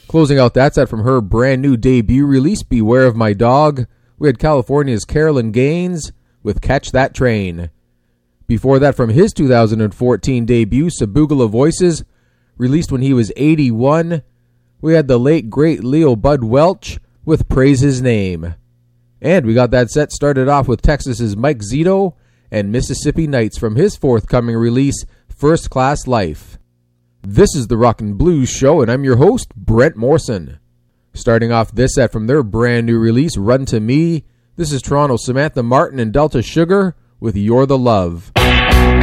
Closing out that set from her brand new debut release, Beware of My Dog, we had California's Carolyn Gaines with Catch That Train. Before that, from his 2014 debut, Sabugala Voices, released when he was 81, we had the late great Leo Bud Welch with Praise His Name. And we got that set started off with Texas's Mike Zito and Mississippi Nights from his forthcoming release, First Class Life. This is the Rockin' Blues Show, and I'm your host, Brent Morrison. Starting off this set from their brand new release, Run to Me, this is Toronto's Samantha Martin and Delta Sugar with You're the Love.